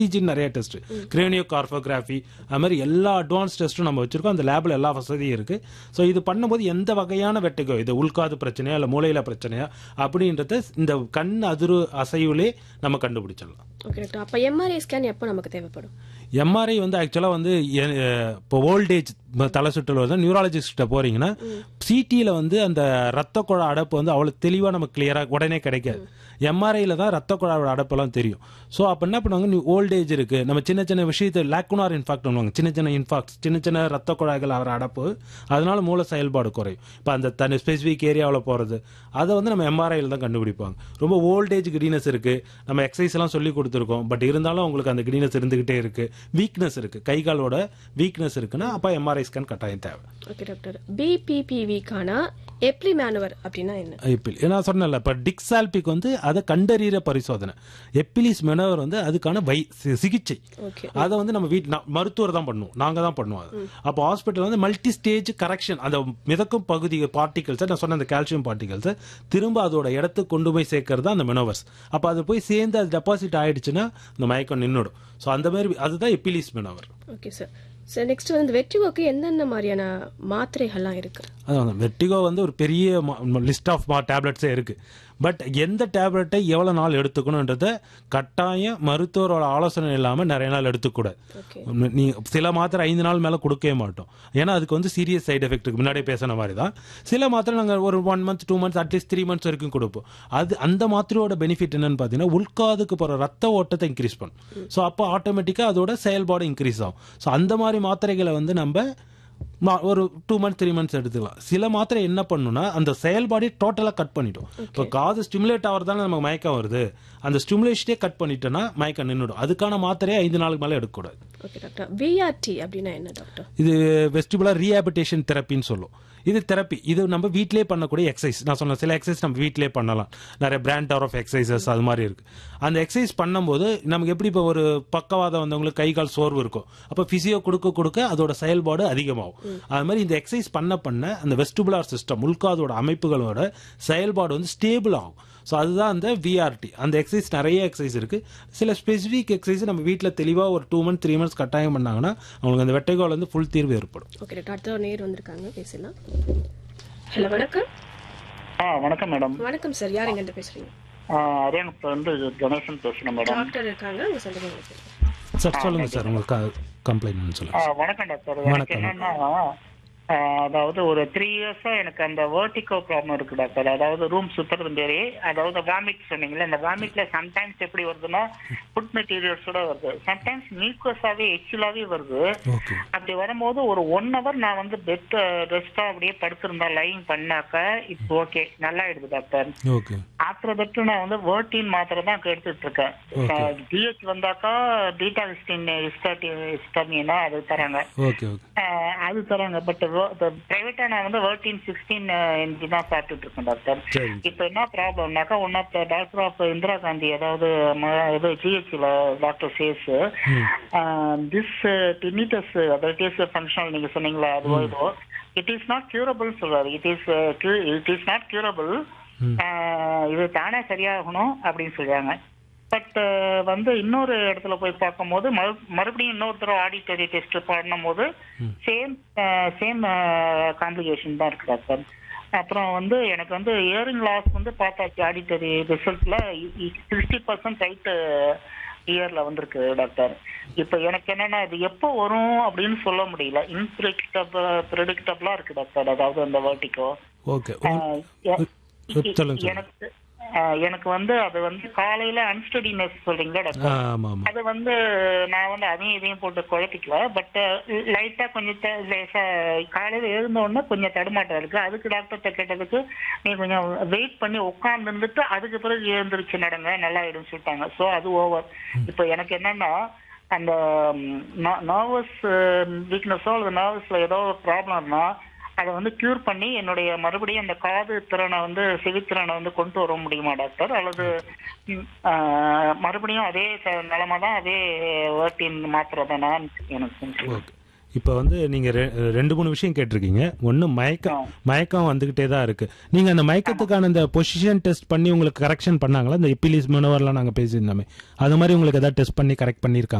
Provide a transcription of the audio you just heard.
நிறைய test, cranio கார்போகிராஃபி, அது மாதிரி எல்லா அட்வான்ஸ் டெஸ்ட்டும் நம்ம வச்சிருக்கோம். அந்த லேபில் எல்லா வசதியும் இருக்கு. ஸோ இது பண்ணும்போது எந்த வகையான வெட்டிகோ, இது உள்காது பிரச்சனையா இல்லை மூளையில பிரச்சனையா அப்படின்றத இந்த கண் அதிர்வு அசைவுலே நம்ம கண்டுபிடிச்சிடலாம். Okay doctor. அப்போ எம்ஆர்ஐ ஸ்கேன் எப்போ நமக்கு தேவைப்படும்? எம்ஆர்ஐ வந்து ஆக்சுவலாக வந்து இப்போ ஓல்டேஜ் தலை சுற்றல் வந்து நியூராலஜிஸ்ட்ட போறீங்கன்னா சிடியில் வந்து அந்த ரத்த குழா அடைப்பு வந்து அவ்வளோ தெளிவாக நமக்கு கிளியராக உடனே கிடைக்காது. எம்ஆர்ஐயில் தான் ரத்த குழாவோட அடைப்பெல்லாம் தெரியும். ஸோ அப்போ என்ன பண்ணுவாங்க, ஓல்டேஜ் இருக்கு, நம்ம சின்ன சின்ன விஷயத்தை லேக்குனார் இன்ஃபாக்ட் பண்ணுவாங்க, சின்ன சின்ன இன்ஃபாக்ட், சின்ன சின்ன ரத்த குழாய்கள் ஆகிற அடைப்பு, அதனால மூளை செயல்பாடு குறையும். இப்போ அந்த தனி ஸ்பெசிஃபிக் ஏரியாவில் போகிறது அதை வந்து நம்ம எம்ஆர்ஐயில் தான் கண்டுபிடிப்பாங்க. ரொம்ப ஓல்டேஜ் கிரீனஸ் இருக்கு, நம்ம எக்ஸசைஸ் எல்லாம் சொல்லி கொடுத்துருக்கோம், பட் இருந்தாலும் உங்களுக்கு அந்த கிரீனஸ் இருந்துகிட்டே இருக்கு, வீக்னஸ் இருக்கு, கை காலோட வீக்னஸ் இருக்குன்னா அப்போ எம்ஆர்ஐ ஸ்கேன் கட்டாயம் தேவை. Okay doctor. பிபிபிவிக்கான எப்ளி மேனுவர் அப்படின்னா என்ன? நான் சொன்னேன்ல, இப்போ டிக்ஸால்பிக் வந்து அதை கண்டறிகிற பரிசோதனை, எப்பிலிஸ் மெனவர் வந்து அதுக்கான சிகிச்சை. அதை வந்து நம்ம மருத்துவர் தான் பண்ணுவோம், நாங்கள் தான் பண்ணுவோம். அப்போ ஹாஸ்பிட்டல் வந்து மல்டி ஸ்டேஜ் கரெக்ஷன், அந்த மிதக்கும் பகுதி பார்ட்டிகல்ஸை, நான் சொன்ன அந்த கால்சியம் பார்ட்டிகல்ஸை திரும்ப அதோட இடத்துக்கு கொண்டு போய் சேர்க்கறது தான் அந்த மெனோவர்ஸ். அப்போ அது போய் சேர்ந்து அது டெபாசிட் ஆயிடுச்சுன்னா இந்த மயக்கம் நின்றுடும். ஸோ அந்த மாதிரி அதுதான் எப்பிலிஸ் மெனவர். Okay sir. சார் நெக்ஸ்ட் வந்து வெர்டிகோக்கு என்னென்ன மாதிரியான மாத்திரைகள்லாம் இருக்கு? அதான் வெர்டிகோ வந்து ஒரு பெரிய லிஸ்ட் ஆஃப் டேப்லெட்ஸே இருக்கு. பட் எந்த டேப்லெட்டை எவ்வளோ நாள் எடுத்துக்கணுன்றத கட்டாயம் மருத்துவரோட ஆலோசனை இல்லாமல் நிறைய நாள் எடுத்துக்கூடாது. நீ சில மாத்திரை 5 நாள் மேலே கொடுக்கவே மாட்டோம், ஏன்னா அதுக்கு வந்து சீரியஸ் சைட் எஃபெக்ட் இருக்கு. முன்னாடியே பேசின மாதிரி தான் சில மாத்திரை நாங்கள் ஒரு 1 மந்த் 2 மந்த்ஸ் அட்லீஸ்ட் 3 மந்த்ஸ் வரைக்கும் கொடுப்போம். அந்த மாத்திரையோட பெனிஃபிட் என்னன்னு பார்த்தீங்கன்னா உள்காதுக்கு போகிற ரத்த ஓட்டத்தை இன்க்ரீஸ் பண்ணும். ஸோ அப்போ ஆட்டோமேட்டிக்காக அதோட செயல்பாடு இன்க்ரீஸ் ஆகும். ஸோ அந்த மாதிரி மாத்திரைகளை வந்து நம்ம ஒரு 2 மந்த்ஸ் 3 மந்த்ஸ் எடுத்துக்கலாம். சில மாத்திரை என்ன பண்ணுன்னா அந்த செயல்பாடு டோட்டலாக கட் பண்ணிட்டோம். இப்போ காது ஸ்டிமுலேட் ஆகிறதால நமக்கு மயக்கம் வருது, அந்த ஸ்டிமுலேஷனே கட் பண்ணிட்டோன்னா மயக்கம் நின்றுடும். அதுக்கான மாத்திரையை 5 நாளுக்கு மேலே எடுக்கக்கூடாது. Okay doctor. விஆர்டி அப்படின்னா என்ன டாக்டர்? இது வெஸ்டிபுலர் ரீஹாபிலிட்டேஷன் தெரப்பின்னு சொல்லுவோம். இது தெரப்பி, இது நம்ம வீட்டிலே பண்ணக்கூடிய எக்ஸசைஸ். நான் சொன்ன சில எக்ஸசைஸ் நம்ம வீட்டிலே பண்ணலாம், நிறைய பிராண்ட் ஆஃப் எக்ஸசைசஸ் அது மாதிரி இருக்கு. அந்த எக்ஸசைஸ் பண்ணும்போது நமக்கு எப்படி இப்போ ஒரு பக்கவாதம் வந்தவங்களுக்கு கை கால் சோர்வு இருக்கும், அப்போ பிசியோ கொடுக்க அதோட செயல்பாடு அதிகமாகும். அது மாதிரி இந்த எக்ஸசைஸ் பண்ண அந்த வெஸ்டிபுலார் சிஸ்டம் உள்காதோட அமைப்புகளோட செயல்பாடு வந்து ஸ்டேபிள் ஆகும். ஸோ அதுதான் அந்த விஆர்டி. அந்த எக்ஸசைஸ் நிறைய எக்ஸசைஸ் இருக்கு. சில ஸ்பெசிஃபிக் எக்ஸசைஸ் நம்ம வீட்டில் தெளிவாக ஒரு 2 மந்த்ஸ் 3 மந்த்ஸ் கட்டாயம் பண்ணாங்கன்னா அவங்களுக்கு அந்த வெட்டைகோல் வந்து ஃபுல் தீர்வு ஏற்படும். Okay doctor. நேர் வந்திருக்காங்க, பேசலாம். ஹலோ, வணக்கம். வணக்கம் மேடம். வணக்கம் சார். யார் எங்கிட்ட பேசுறீங்க? அரியங்குப்பம் வந்து கணேசன் பேசுறேன் மேடம். டாக்டர் இருக்காங்க, உங்க சொல்லுங்க சார். சொல்லுங்க சார், உங்களுக்கு கம்ப்ளைண்ட் சொல்லுங்க. வணக்கம் டாக்டர். எனக்கு என்னன்னா, அதாவது ஒரு 3 இயர்ஸா எனக்கு அந்த வெர்டிகோ ப்ராப்ளம் இருக்கு டாக்டர். அதாவது ரூம் சுத்துறது பேரு, அதாவது வாமிட் சொன்னீங்களா, அந்த வாமிட்ல சம்டைம்ஸ் எப்படி வருதுன்னா ஃபுட் மெட்டீரியல்ஸோட வருது, சம்டைம்ஸ் மியூக்கஸாவே எச்சிலாவே வருது. அப்படி வரும்போது ஒரு 1 hour நான் வந்து பெட் ரெஸ்டா அப்படியே படுத்திருந்தா லைங் பண்ணாக்க இப்போ ஓகே நல்லா ஆயிடுது டாக்டர். ஆஃப்டர் தட் நான் வந்து வேர்டின் மாத்திரை தான் எடுத்துட்டு இருக்கேன். டிஹெச் வந்தாக்கா பீட்டா ஹிஸ்டாமினா அது தராங்க, அது தராங்க. பட் பிரைவேட்டா நான் வந்து வேர்டின் 16 mg தான் சாப்பிட்டுட்டு இருக்கேன் டாக்டர். இப்போ என்ன ப்ராப்ளம்னாக்கா one of the doctor of Indira Gandhi, அதாவது ஜிஹெச்ல டாக்டர் சேஸ் திஸ் டினிட்டஸ் அதாவது ஃபங்க்ஷனல் நீங்க சொன்னீங்களா, அது இட் இஸ் நாட் கியூரபிள் சொல்றாரு. இட் இஸ் நாட் கியூரபிள், இது தானே சரியாகணும் அப்படின்னு சொல்றாங்க. பட் வந்து இன்னொரு இடத்துல போய் பார்க்கும்போது மறுபடியும் இன்னொருத்தர ஆடிட்டரி டெஸ்ட் பண்ணும் போது சேம் காம்ப்ளிகேஷன் தான் இருக்கு டாக்டர். அப்புறம் வந்து எனக்கு வந்து இயரிங் லாஸ் வந்து பார்த்தாச்சு, ஆடிட்டரி ரிசல்ட்ல 60% ரைட் இயர்ல வந்திருக்கு டாக்டர். இப்ப எனக்கு என்னன்னா இது எப்போ வரும் அப்படின்னு சொல்ல முடியல, இன்பிரெடிக்டபிளா இருக்கு டாக்டர். அதாவது அந்த வெர்டிகோ எனக்கு வந்து அது வந்து காலையில அன்ஸ்டடினஸ் சொல்றீங்களா டாக்டர், அது வந்து நான் வந்து அதையும் இதையும் போட்டு குழப்பிக்கல. பட் லைட்டா கொஞ்சம் லேசா காலையில எழுந்த உடனே கொஞ்சம் தடுமாட்டம் இருக்கு. அதுக்கு டாக்டர்கிட்ட கேட்டதுக்கு நீ கொஞ்சம் வெயிட் பண்ணி உட்கார்ந்து இருந்துட்டு அதுக்கு பிறகு எழுந்திருச்சு நடங்க நல்லா ஆயிடும் சொல்லிட்டாங்க. ஸோ அது ஓவர். இப்போ எனக்கு என்னன்னா அந்த நர்வஸ் வீக்னஸோ அல்லது நர்வஸ்ல ஏதோ ப்ராப்ளம்னா அதை வந்து கியூர் பண்ணி என்னுடைய மறுபடியும் அந்த காது திறனை வந்து செவித்திறனை வந்து கொண்டு வர முடியுமா டாக்டர், அல்லது மறுபடியும் அதே நிலைமை தான், அதே வேர்டின் மாத்திரை தானா எனக்கு? இப்போ வந்து நீங்க 2-3 விஷயம் கேட்டிருக்கீங்க. ஒன்னு மயக்கம் வந்துகிட்டே தான் இருக்கு. நீங்க அந்த மயக்கத்துக்கான இந்த பொசிஷன் டெஸ்ட் பண்ணி உங்களுக்கு கரெக்ஷன் பண்ணாங்களா? இந்த எப்பிலிஸ் மனோவர்லாம் நாங்க பேசியிருந்தோமே, அது மாதிரி உங்களுக்கு ஏதாவது டெஸ்ட் பண்ணி கரெக்ட் பண்ணியிருக்காங்க?